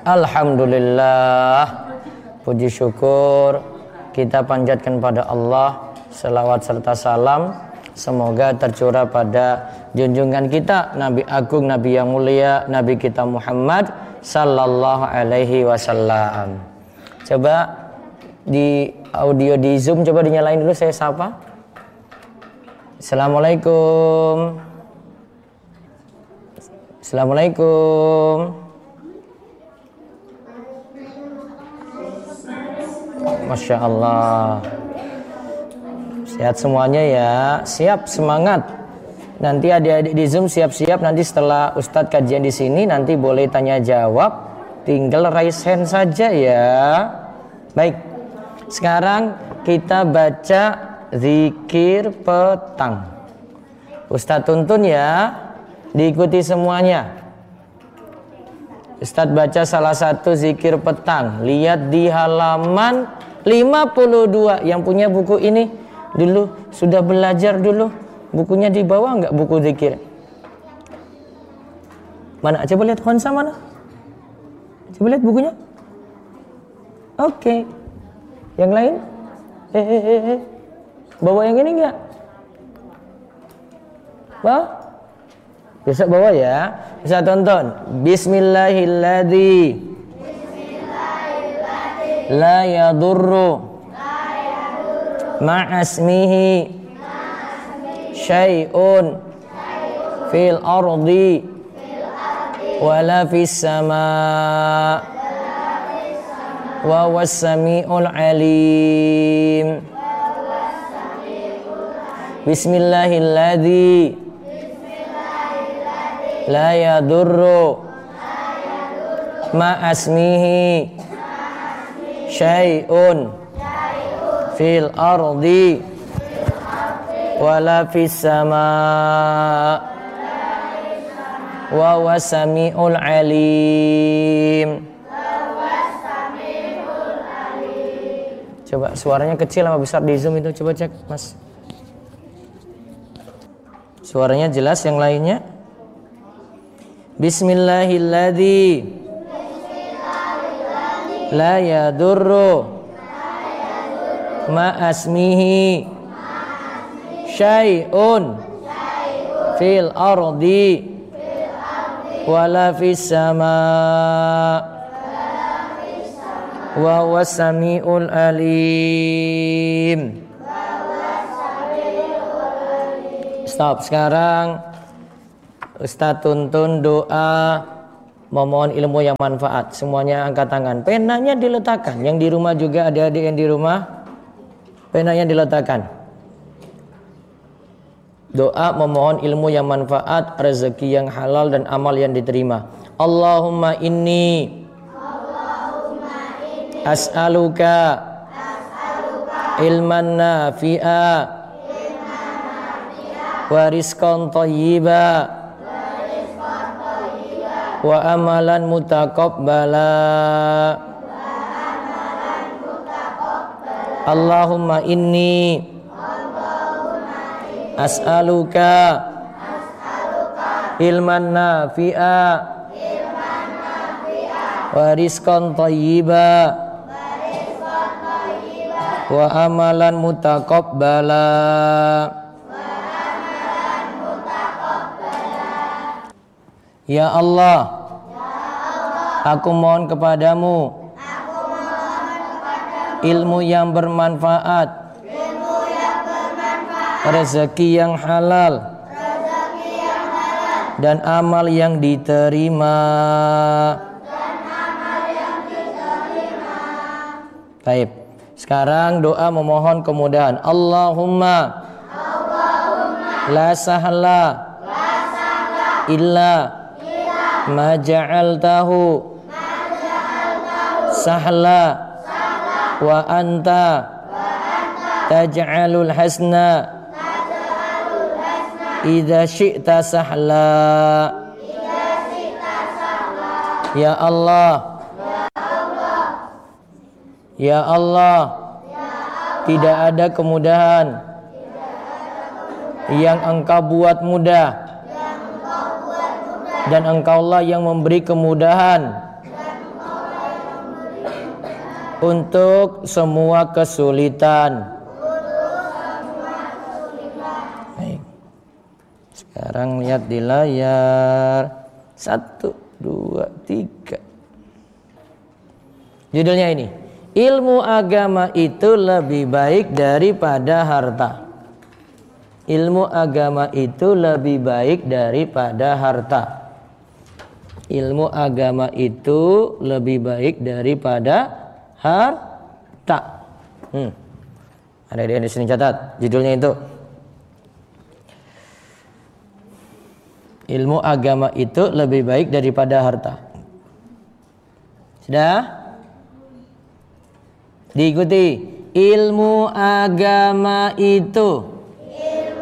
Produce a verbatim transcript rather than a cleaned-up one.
Alhamdulillah, puji syukur kita panjatkan pada Allah, selawat serta salam semoga tercurah pada junjungan kita Nabi Agung, Nabi yang mulia, Nabi kita Muhammad sallallahu alaihi wasallam. Coba di audio di Zoom coba dinyalain dulu, saya sapa. Assalamualaikum. Assalamualaikum. Masya Allah. Sehat semuanya ya. Siap, semangat. Nanti adik-adik di Zoom siap-siap. Nanti setelah Ustadz kajian di sini nanti boleh tanya jawab. Tinggal raise hand saja ya. Baik. Sekarang kita baca zikir petang. Ustadz tuntun ya. Diikuti semuanya. Ustadz baca salah satu zikir petang. Lihat di halaman lima puluh dua. Yang punya buku ini dulu sudah belajar dulu. Bukunya di bawah enggak buku zikir? Mana? Coba lihat Honsa mana? Coba lihat bukunya. Oke. Okay. Yang lain? Eh, eh, eh, eh. Bawa yang ini enggak? Bawa? Besok bawa ya. Bisa tonton. Bismillahilladzi la yadurru ma'asmihi syai'un fil ardi wala fis sama' wa was-sami'ul alim. Bismillahilladzi la yadurru ma'asmihi syai'un fil ardi wala fis sama' wa wasami'ul alim. Coba suaranya kecil apa besar di Zoom itu, coba cek Mas. Suaranya jelas, yang lainnya? Bismillahilladzi la yadurru ma'asmihi syai'un fil ardi wala fis sama' wa huwas sami'ul alim. Stop. Sekarang Ustadz tuntun doa memohon ilmu yang manfaat. Semuanya angkat tangan. Penanya diletakkan. Yang di rumah juga, adik-adik yang di rumah, penanya diletakkan. Doa memohon ilmu yang manfaat, rezeki yang halal dan amal yang diterima. Allahumma inni, Allahumma inni as'aluka, as'aluka ilman nafi'a, wa rizqan thayyiba, wa amalan mutaqabbala. Allahumma inni as'aluka ilman nafi'a wa rizqan thayyiba wa amalan mutaqabbala. Ya Allah, aku mohon kepadamu ilmu yang bermanfaat, rezeki yang halal, dan amal yang diterima. Baik, sekarang doa memohon kemudahan. Allahumma la sahla illa ma ja'altahu sahla wa anta taj'alul hasna idza syi'ta sahla. Ya Allah, ya Allah, tidak ada kemudahan yang Engkau buat mudah, dan Engkaulah yang memberi kemudahan untuk semua kesulitan. Baik. Sekarang lihat di layar. Satu, dua, tiga. Judulnya ini, ilmu agama itu lebih baik daripada harta. Ilmu agama itu lebih baik daripada harta. Ilmu agama itu lebih baik daripada harta. Hmm. Ada di sini catat judulnya itu. Ilmu agama itu lebih baik daripada harta. Sudah? Diikuti. Ilmu agama itu